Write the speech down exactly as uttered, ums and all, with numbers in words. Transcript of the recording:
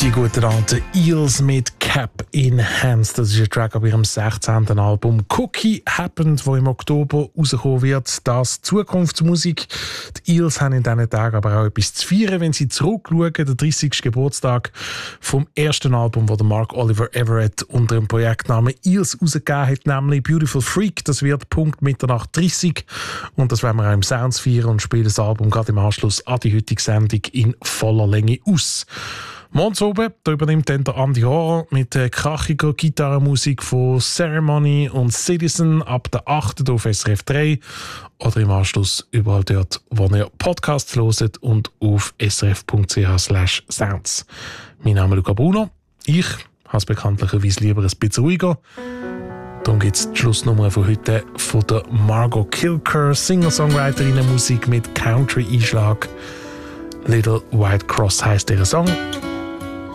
Die guten alten Eels mit Cap in Hands. Das ist ein Track auf ihrem sechzehnten Album Cookie Happened, wo im Oktober rauskommen wird. Das Zukunftsmusik. Die Eels haben in diesen Tagen aber auch etwas zu feiern, wenn sie zurückschauen. Der dreißigsten Geburtstag vom ersten Album, das Mark Oliver Everett unter dem Projektnamen Eels rausgegeben hat, nämlich Beautiful Freak. Das wird Punkt Mitternacht dreißig. Und das werden wir auch im Sounds feiern und spielen das Album gerade im Anschluss an die heutige Sendung in voller Länge aus. Morgens oben, da übernimmt dann der Andy Horror mit der krachiger Gitarrenmusik von Ceremony und Citizen ab der achten auf S R F drei oder im Anschluss überall dort, wo ihr Podcasts hört und auf srf.ch slash sounds. Mein Name ist Luca Bruno. Ich habe es bekanntlicherweise lieber ein bisschen ruhiger. Darum gibt es die Schlussnummer von heute von der Margot Kilker, Singer-Songwriterin Musik mit Country-Einschlag. Little White Cross heisst ihr Song.